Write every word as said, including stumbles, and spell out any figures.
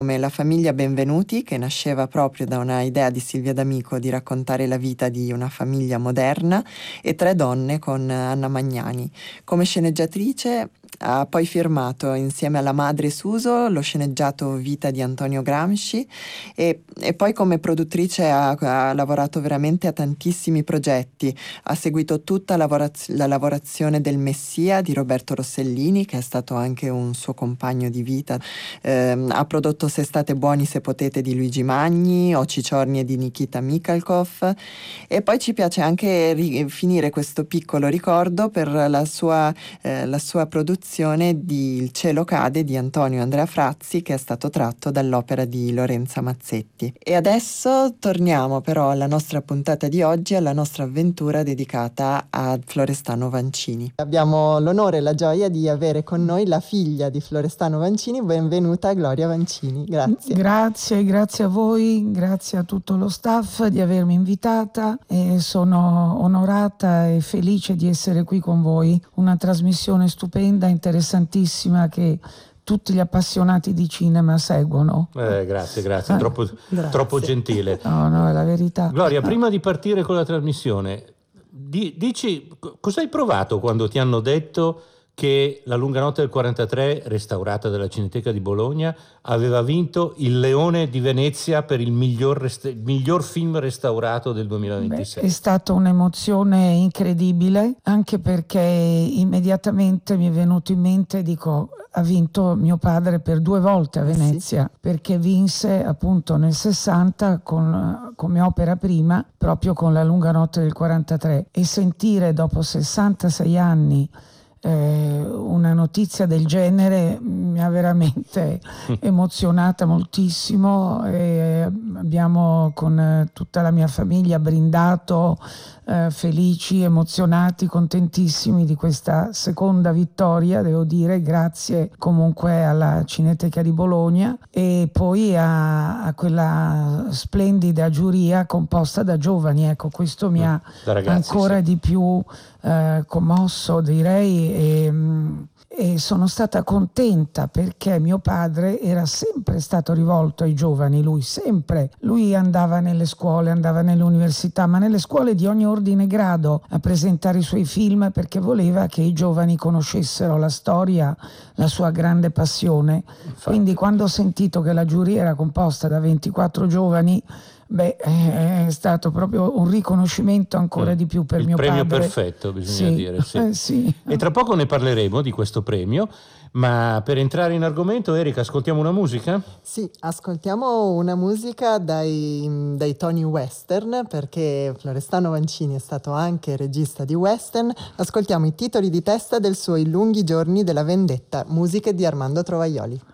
come La famiglia Benvenuti, che nasceva proprio da una idea di Silvia D'Amico di raccontare la vita di una famiglia moderna, e Tre donne con Anna Magnani. Come sceneggiatrice ha poi firmato insieme alla madre Suso lo sceneggiato Vita di Antonio Gramsci e, e poi come produttrice ha, ha lavorato veramente a tantissimi progetti. Ha seguito tutta lavoraz- la lavorazione del Messia di Roberto Rossellini, che è stato anche un suo compagno di vita. Eh, ha prodotto Se state buoni se potete di Luigi Magni o Cicciornie di Nikita Mikhalkov, e poi ci piace anche ri- finire questo piccolo ricordo per la sua, eh, la sua produzione di Il cielo cade di Antonio Andrea Frazzi, che è stato tratto dall'opera di Lorenza Mazzetti. E adesso torniamo però alla nostra puntata di oggi, alla nostra avventura dedicata a Florestano Vancini. Abbiamo l'onore e la gioia di avere con noi la figlia di Florestano Vancini. Benvenuta Gloria Vancini, grazie. Grazie, grazie a voi, grazie a tutto lo staff di avermi invitata, e sono onorata e felice di essere qui con voi. Una trasmissione stupenda, interessantissima, che tutti gli appassionati di cinema seguono. Eh, grazie, grazie, troppo, grazie. troppo gentile. No, no, è la verità. Gloria, prima di partire con la trasmissione, di, dici cosa hai provato quando ti hanno detto che La lunga notte del quarantatré, restaurata dalla Cineteca di Bologna, aveva vinto il Leone di Venezia per il miglior, resta- miglior film restaurato del duemilaventisei? Beh, è stata un'emozione incredibile, anche perché immediatamente mi è venuto in mente, dico, ha vinto mio padre per due volte a Venezia, sì, perché vinse appunto nel sessanta con, come opera prima, proprio con La lunga notte del quarantatré, e sentire dopo sessantasei anni Eh, una notizia del genere mi ha veramente emozionata moltissimo, e abbiamo con tutta la mia famiglia brindato, eh, felici, emozionati, contentissimi di questa seconda vittoria, devo dire, grazie comunque alla Cineteca di Bologna e poi a, a quella splendida giuria composta da giovani. Ecco, questo mi ha ragazzi, ancora sì. di più eh, commosso, direi. E, e sono stata contenta perché mio padre era sempre stato rivolto ai giovani, lui sempre, lui andava nelle scuole, andava nelle università, ma nelle scuole di ogni ordine e grado a presentare i suoi film, perché voleva che i giovani conoscessero la storia, la sua grande passione. Infatti. Quindi quando ho sentito che la giuria era composta da ventiquattro giovani, beh, è stato proprio un riconoscimento ancora mm. di più per il mio padre. Il premio perfetto, bisogna sì. dire. Sì. Eh, sì. E tra poco ne parleremo di questo premio, ma per entrare in argomento, Erika, ascoltiamo una musica? Sì, ascoltiamo una musica dai, dai toni western, perché Florestano Vancini è stato anche regista di western. Ascoltiamo i titoli di testa del suo I lunghi giorni della vendetta, musiche di Armando Trovaioli.